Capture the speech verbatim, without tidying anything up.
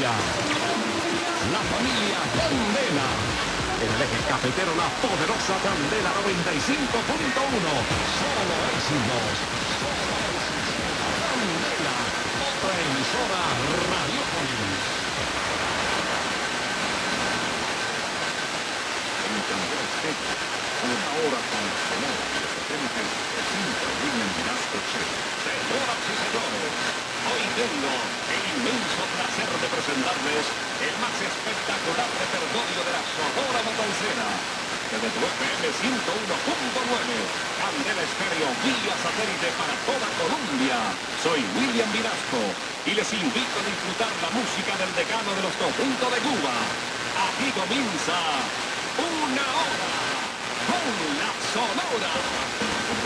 Colombia. La familia Candela. En el eje cafetero, la poderosa Candela noventa y cinco punto uno. Solo éxitos. Candela, otra emisora Radiopolis. En Candela Azteca, una hora con la sonora y los potentes recinto William Vinasco Che. Señoras y señores, hoy tengo el inmenso placer de presentarles el más espectacular repertorio de la Sonora Matancera. Desde tu F M ciento uno punto nueve, Candela Estéreo vía satélite para toda Colombia. Soy William Vinasco y les invito a disfrutar la música del decano de los conjuntos de Cuba. Aquí comienza una hora con la Sonora.